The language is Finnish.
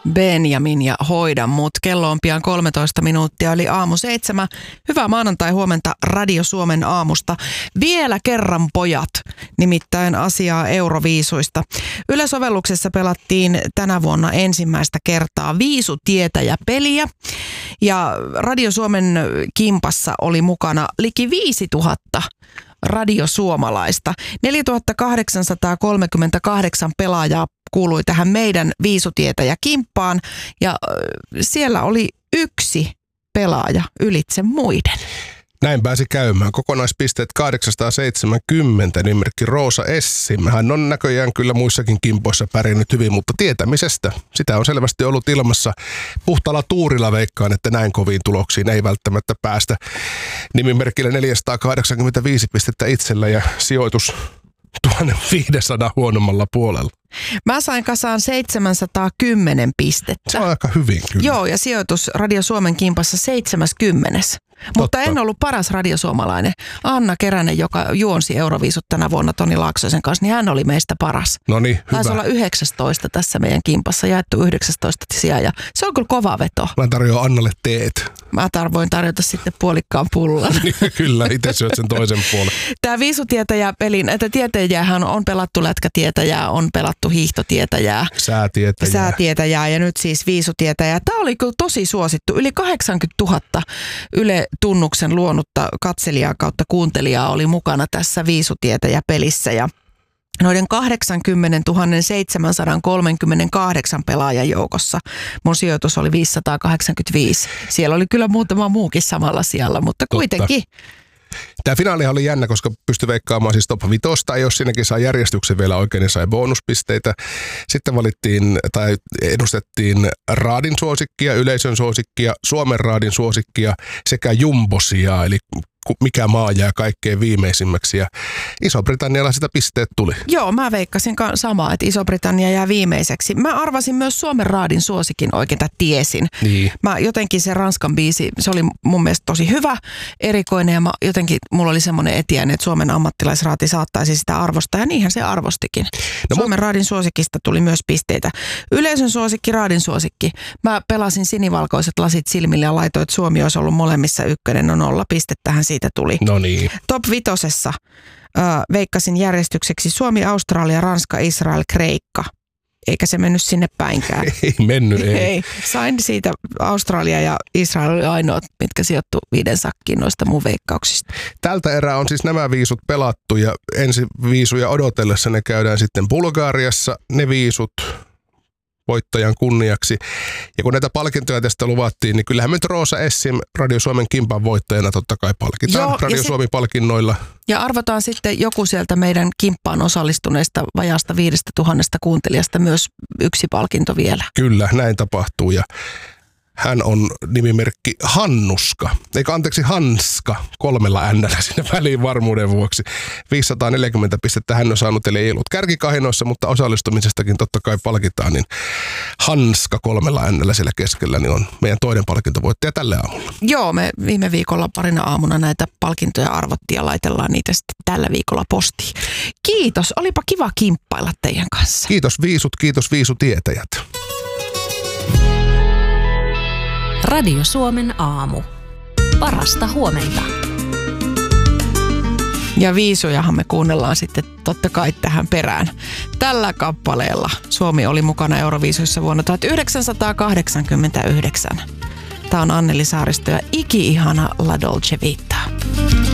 Benjamin ja Hoida mut. Kello on pian 13 minuuttia, eli 7:00. Hyvää maanantai-huomenta Radio Suomen aamusta. Vielä kerran pojat, nimittäin asiaa Euroviisuista. Yle-sovelluksessa pelattiin tänä vuonna ensimmäistä kertaa Viisutietäjä-peliä. Ja Radio Suomen kimpassa oli mukana liki 5000 radiosuomalaista. 4838 pelaajaa kuului tähän meidän Viisutietäjä-kimppaan ja siellä oli yksi pelaaja ylitse muiden. Näin pääsi käymään. Kokonaispisteet 870, nimimerkki Roosa Essim. Hän on näköjään kyllä muissakin kimpoissa pärjännyt hyvin, mutta tietämisestä. Sitä on selvästi ollut ilmassa. Puhtaalla tuurilla veikkaan, että näin koviin tuloksiin ei välttämättä päästä. Nimimerkillä 485 pistettä itsellä ja sijoitus 1500 huonommalla puolella. Mä sain kasaan 710 pistettä. Se on aika hyvin kyllä. Joo, ja sijoitus Radio Suomen kimpassa 70. Mutta en ollut paras radiosuomalainen. Anna Keränen, joka juonsi Euroviisut tänä vuonna Toni Laaksosen kanssa, niin hän oli meistä paras. No niin, hyvä. Taisi olla 19 tässä meidän kimpassa, jaettu 19 sijaa ja se on kyllä kova veto. Mä tarjoan Annalle teet. Mä voin tarjota sitten puolikkaan pullan. Kyllä, itse syöt sen toisen puolen. Tämä Viisutietäjä-pelin, että tietäjäähän on pelattu lätkätietäjää, on pelattu hiihtotietäjää. Säätietäjää ja nyt siis Viisutietäjää. Tämä oli kyllä tosi suosittu. Yli 80 000 Yle-tunnuksen luonutta katselijaa kautta kuuntelijaa oli mukana tässä Viisutietäjä-pelissä ja noiden 80 738 pelaajan joukossa mun sijoitus oli 585. Siellä oli kyllä muutama muukin samalla sijalla, mutta kuitenkin. Tämä finaalihan oli jännä, koska pystyi veikkaamaan siis top 5, jos siinäkin saa järjestyksen vielä oikein, niin sai bonuspisteitä. Sitten valittiin tai ennustettiin raadin suosikkia, yleisön suosikkia, Suomen raadin suosikkia sekä jumbosia, eli mikä maa jää kaikkein viimeisimmäksi ja Iso-Britannialla sitä pisteet tuli. Joo, mä veikkasin samaa, että Iso-Britannia jää viimeiseksi. Mä arvasin myös Suomen raadin suosikin oikein, tiesin. Niin. Mä jotenkin se Ranskan biisi, se oli mun mielestä tosi hyvä, erikoinen ja mulla oli semmoinen etiäinen, että Suomen ammattilaisraati saattaisi sitä arvostaa ja niinhän se arvostikin. Suomen raadin suosikista tuli myös pisteitä. Yleisön suosikki, raadin suosikki. Mä pelasin sinivalkoiset lasit silmille ja laitoin, että Suomi olisi ollut molemmissa ykkönen, 0 pistettä siitä tuli. No niin. Top 5 veikkasin järjestykseksi Suomi, Australia, Ranska, Israel, Kreikka. Eikä se mennyt sinne päinkään. Ei mennyt, ei. Sain siitä Australia ja Israel oli ainoat, mitkä sijoittu 5 sakkiin noista mun veikkauksista. Tältä erää on siis nämä viisut pelattu ja ensi viisuja odotellessa ne käydään sitten Bulgariassa, ne viisut voittajan kunniaksi. Ja kun näitä palkintoja tästä luvattiin, niin kyllähän nyt Roosa Essim Radio Suomen kimpan voittajana totta kai palkitaan. Joo, Radio Suomi-palkinnoilla. Ja arvotaan sitten joku sieltä meidän kimppaan osallistuneista vajaasta 5000 kuuntelijasta myös yksi palkinto vielä. Kyllä, näin tapahtuu ja hän on nimimerkki Hannuska, Hanska 3 N:llä sinne väliin varmuuden vuoksi. 540 pistettä hän on saanut, eli ei ollut kärkikahinoissa, mutta osallistumisestakin totta kai palkitaan, niin Hanska 3 N:llä siellä keskellä niin on meidän toinen palkintovoittaja tälle aamulla. Joo, me viime viikolla parina aamuna näitä palkintoja arvottiin ja laitellaan niitä sitten tällä viikolla postiin. Kiitos, olipa kiva kimppailla teidän kanssa. Kiitos viisut, kiitos viisutietäjät. Radio Suomen aamu. Parasta huomenta. Ja viisujahan me kuunnellaan sitten totta kai tähän perään. Tällä kappaleella Suomi oli mukana Euroviisuissa vuonna 1989. Tämä on Anneli Saaristo ja iki-ihana La Dolce Vita.